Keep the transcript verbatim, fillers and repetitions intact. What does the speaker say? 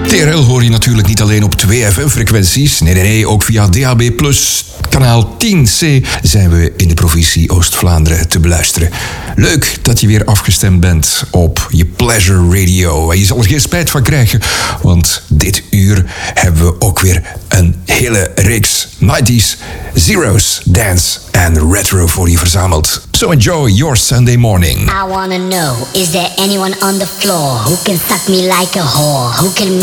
T R L hoor je natuurlijk niet alleen op twee F M-frequenties. Nee, nee, nee, ook via D A B plus, kanaal tien C zijn we in de provincie Oost-Vlaanderen te beluisteren. Leuk dat je weer afgestemd bent op je Pleasure Radio. En je zal er geen spijt van krijgen, want dit uur hebben we ook weer een hele reeks nineties, zeros, dance en retro voor je verzameld. So enjoy your Sunday morning. I wanna know, is there anyone on the floor who can suck me like a whore, who can